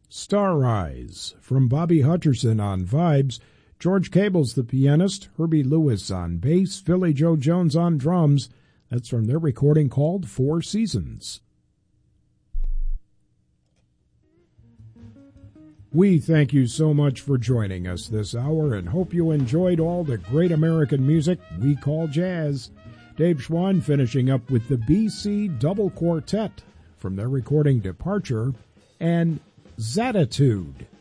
Star Eyes from Bobby Hutcherson on vibes, George Cable's the pianist, Herbie Lewis on bass, Philly Joe Jones on drums. That's from their recording called Four Seasons. We thank you so much for joining us this hour and hope you enjoyed all the great American music we call jazz. Dave Schwann finishing up with the BC Double Quartet from their recording Departure and Zatitude.